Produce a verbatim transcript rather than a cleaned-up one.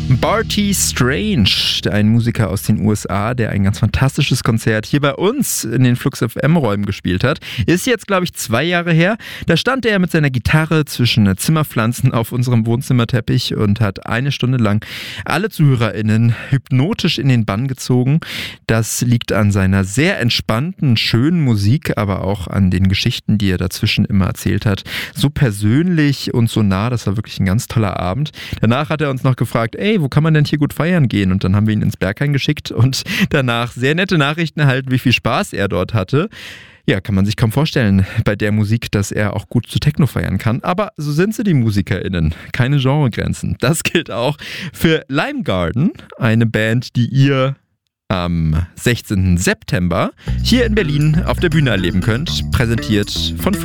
Barty Strange, ein Musiker aus den U S A, der ein ganz fantastisches Konzert hier bei uns in den Flux F M-Räumen gespielt hat. Ist jetzt, glaube ich, zwei Jahre her. Da stand er mit seiner Gitarre zwischen Zimmerpflanzen auf unserem Wohnzimmerteppich und hat eine Stunde lang alle ZuhörerInnen hypnotisch in den Bann gezogen. Das liegt an seiner sehr entspannten, schönen Musik, aber auch an den Geschichten, die er dazwischen immer erzählt hat. So persönlich und so nah, das war wirklich ein ganz toller Abend. Danach hat er uns noch gefragt, ey, wo kann man denn hier gut feiern gehen? Und dann haben wir ihn ins Berghain geschickt und danach sehr nette Nachrichten erhalten, wie viel Spaß er dort hatte. Ja, kann man sich kaum vorstellen bei der Musik, dass er auch gut zu Techno feiern kann. Aber so sind sie, die MusikerInnen. Keine Genregrenzen. Das gilt auch für Lime Garden, eine Band, die ihr am sechzehnten September hier in Berlin auf der Bühne erleben könnt. Präsentiert von